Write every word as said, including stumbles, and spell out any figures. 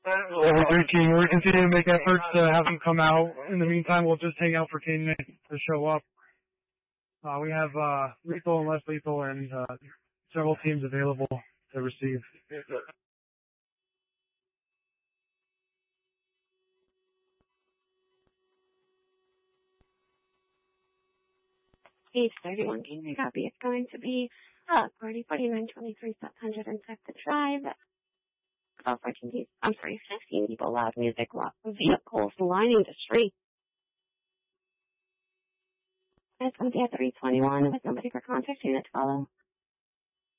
Every team, we're continuing to make efforts to have them come out. In the meantime, we'll just hang out for teammates to show up. Uh, we have uh, lethal and less lethal and uh, several teams available to receive. Page thirty-one, can you copy? It's going to be uh, forty forty-nine twenty-three South one hundred second Drive. Uh, fourteen people, I'm sorry, fifteen people, loud music, lots of vehicles lining the street. It's going to be at three twenty-one with nobody for contact unit to follow.